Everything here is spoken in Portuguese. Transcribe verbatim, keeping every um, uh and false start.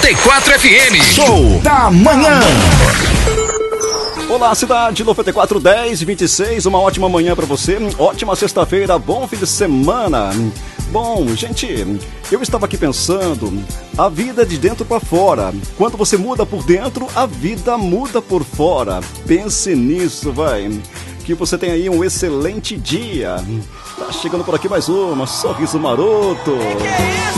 noventa e quatro F M. Show da manhã. Olá, cidade, noventa e quatro, dez, vinte e seis, uma ótima manhã pra você, ótima sexta-feira, bom fim de semana. Bom, gente, eu estava aqui pensando, a vida é de dentro pra fora. Quando você muda por dentro, a vida muda por fora. Pense nisso, vai. Que você tenha aí um excelente dia. Tá chegando por aqui mais uma, Sorriso Maroto.